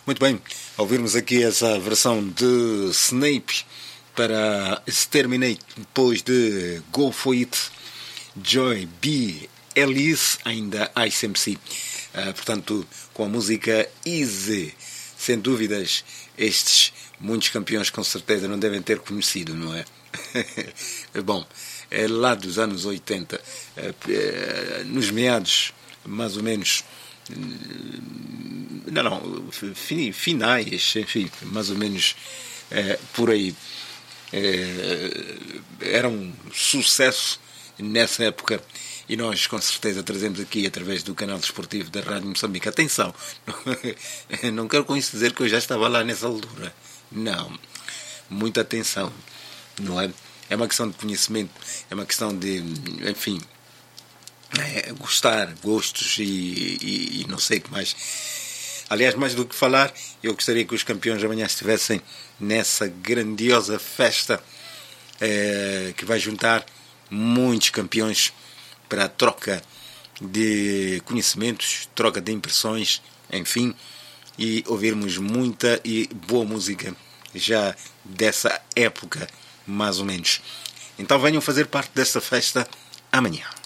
Muito bem, ouvirmos aqui essa versão de Snape para Exterminate, depois de Go For It, Joy B. Ellis, ainda Ice MC. Portanto, com a música Easy. Sem dúvidas, estes muitos campeões com certeza não devem ter conhecido, não é? Bom, é lá dos anos 80, nos meados, mais ou menos, finais, enfim, mais ou menos por aí. Era um sucesso nessa época e nós com certeza trazemos aqui através do canal desportivo da Rádio Moçambique. Atenção, não quero com isso dizer que eu já estava lá nessa altura, não, muita atenção, não é? É uma questão de conhecimento, é uma questão de, enfim, gostos e não sei o que mais. Aliás, mais do que falar, eu gostaria que os campeões amanhã estivessem nessa grandiosa festa que vai juntar muitos campeões para a troca de conhecimentos, troca de impressões, enfim, e ouvirmos muita e boa música já dessa época, mais ou menos. Então venham fazer parte dessa festa amanhã.